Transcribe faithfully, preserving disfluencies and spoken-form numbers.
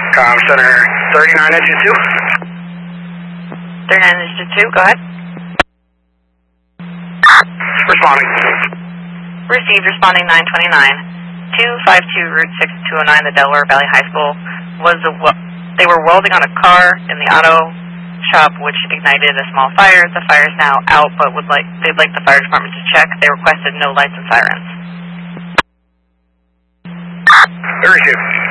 Com Center thirty-nine engine two. thirty-nine engine two, go ahead. Responding. Received, responding nine twenty-nine. two five two Route six two oh nine, the Delaware Valley High School. Was a, they were welding on a car in the auto shop, which ignited a small fire. The fire is now out, but would like they'd like the fire department to check. They requested no lights and sirens. Very good.